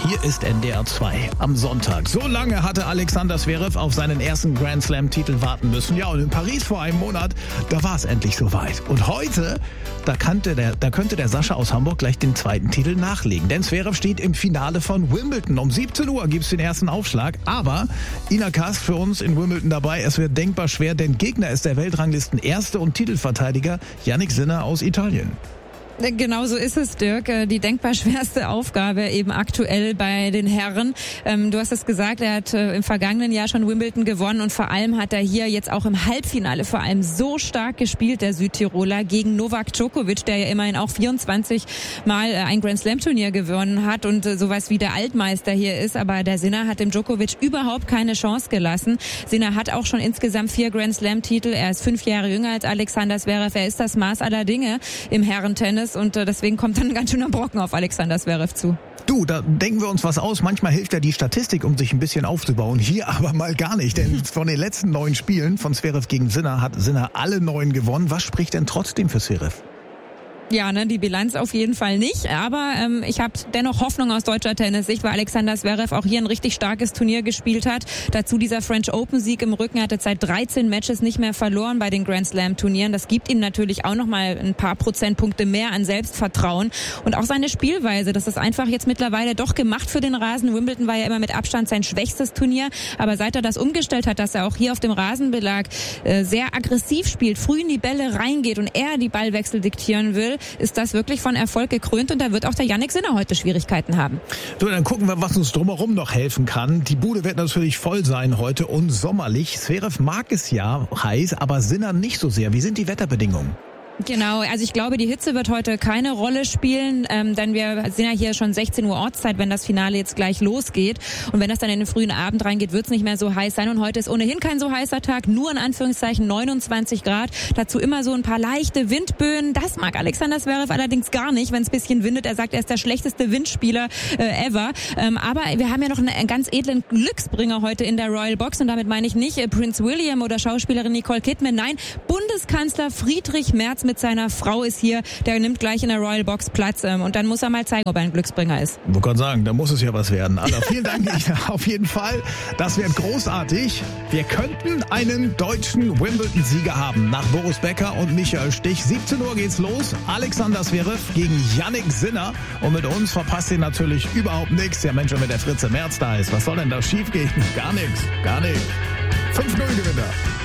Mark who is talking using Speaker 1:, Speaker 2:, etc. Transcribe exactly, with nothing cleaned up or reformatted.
Speaker 1: Hier ist N D R zwei am Sonntag. So lange hatte Alexander Zverev auf seinen ersten Grand Slam-Titel warten müssen. Ja, und in Paris vor einem Monat, da war es endlich soweit. Und heute, da, kannte der, da könnte der Sascha aus Hamburg gleich den zweiten Titel nachlegen. Denn Zverev steht im Finale von Wimbledon. Um siebzehn Uhr gibt's den ersten Aufschlag. Aber Ina Kast für uns in Wimbledon dabei. Es wird denkbar schwer, denn Gegner ist der Weltranglisten Erste und Titelverteidiger Jannik Sinner aus Italien.
Speaker 2: Genau so ist es, Dirk. Die denkbar schwerste Aufgabe eben aktuell bei den Herren. Ähm, du hast es gesagt, er hat äh, im vergangenen Jahr schon Wimbledon gewonnen und vor allem hat er hier jetzt auch im Halbfinale vor allem so stark gespielt, der Südtiroler, gegen Novak Djokovic, der ja immerhin auch vierundzwanzig Mal äh, ein Grand Slam Turnier gewonnen hat und äh, sowas wie der Altmeister hier ist. Aber der Sinner hat dem Djokovic überhaupt keine Chance gelassen. Sinner hat auch schon insgesamt vier Grand Slam Titel. Er ist fünf Jahre jünger als Alexander Zverev. Er ist das Maß aller Dinge im Herrentennis. Und deswegen kommt dann ein ganz schöner Brocken auf Alexander Zverev zu.
Speaker 1: Du, da denken wir uns was aus. Manchmal hilft ja die Statistik, um sich ein bisschen aufzubauen. Hier aber mal gar nicht. Denn von den letzten neun Spielen von Zverev gegen Sinner hat Sinner alle neun gewonnen. Was spricht denn trotzdem für Zverev?
Speaker 2: Ja, ne, die Bilanz auf jeden Fall nicht, aber ähm, ich habe dennoch Hoffnung aus deutscher Tennissicht, weil Alexander Zverev auch hier ein richtig starkes Turnier gespielt hat. Dazu dieser French Open Sieg im Rücken, hatte seit dreizehn Matches nicht mehr verloren bei den Grand Slam Turnieren. Das gibt ihm natürlich auch noch mal ein paar Prozentpunkte mehr an Selbstvertrauen und auch seine Spielweise. Das ist einfach jetzt mittlerweile doch gemacht für den Rasen. Wimbledon war ja immer mit Abstand sein schwächstes Turnier, aber seit er das umgestellt hat, dass er auch hier auf dem Rasenbelag äh, sehr aggressiv spielt, früh in die Bälle reingeht und er die Ballwechsel diktieren will, ist das wirklich von Erfolg gekrönt und da wird auch der Jannik Sinner heute Schwierigkeiten haben.
Speaker 1: So, dann gucken wir, was uns drumherum noch helfen kann. Die Bude wird natürlich voll sein heute und sommerlich. Zverev mag es ja heiß, aber Sinner nicht so sehr. Wie sind die Wetterbedingungen?
Speaker 2: Genau, also ich glaube, die Hitze wird heute keine Rolle spielen, ähm, denn wir sind ja hier schon sechzehn Uhr Ortszeit, wenn das Finale jetzt gleich losgeht. Und wenn das dann in den frühen Abend reingeht, wird es nicht mehr so heiß sein. Und heute ist ohnehin kein so heißer Tag, nur in Anführungszeichen neunundzwanzig Grad. Dazu immer so ein paar leichte Windböen. Das mag Alexander Zverev allerdings gar nicht, wenn es ein bisschen windet. Er sagt, er ist der schlechteste Windspieler äh, ever. Ähm, aber wir haben ja noch einen, einen ganz edlen Glücksbringer heute in der Royal Box. Und damit meine ich nicht äh, Prince William oder Schauspielerin Nicole Kidman. Nein, Bundeskanzler Friedrich Merz mit seiner Frau ist hier, der nimmt gleich in der Royal Box Platz ähm, und dann muss er mal zeigen, ob er ein Glücksbringer ist.
Speaker 1: Ich wollte sagen, da muss es ja was werden. Also vielen Dank, auf jeden Fall. Das wird großartig. Wir könnten einen deutschen Wimbledon-Sieger haben nach Boris Becker und Michael Stich. siebzehn Uhr geht's los. Alexander Zverev gegen Jannik Sinner und mit uns verpasst ihr natürlich überhaupt nichts. Der Mensch, der mit der Fritze Merz da ist. Was soll denn da schief gehen? Gar nichts, gar nichts. fünf null Gewinner.